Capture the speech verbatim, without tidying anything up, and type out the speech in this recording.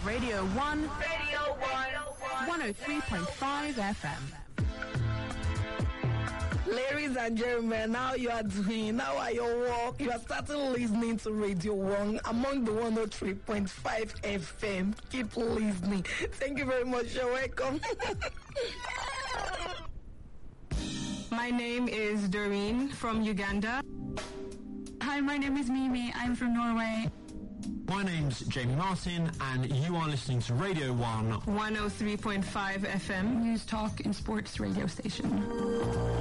Radio one. Radio one. one oh three point five F M. Ladies and gentlemen, how you are doing? How are your work? You are starting listening to Radio one among the one oh three point five F M. Keep listening. Thank you very much. You're welcome. My name is Doreen from Uganda. Hi, my name is Mimi. I'm from Norway. My name's Jamie Martin, and you are listening to Radio one. one oh three point five F M. News, talk, and sports radio station.